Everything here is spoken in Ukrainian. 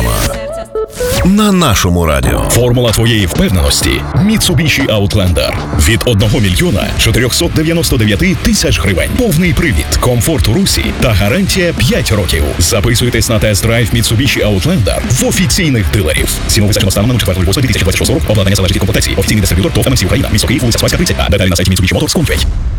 реклама. На нашому радіо. Формула твоєї впевненості – Mitsubishi Outlander. Від 1 мільйона 499 тисяч гривень. Повний привід, комфорт у русі та гарантія 5 років. Записуйтесь на тест-драйв Mitsubishi Outlander в офіційних дилерів. Ціну визначено станом на 4.8.2026 року. Обладнання залежить від комплектації. Офіційний дистриб'ютор ТОВ МС Україна. Місто Київ, вулиця Спаська, 30. Деталі на сайті Mitsubishi Motors.com.ua.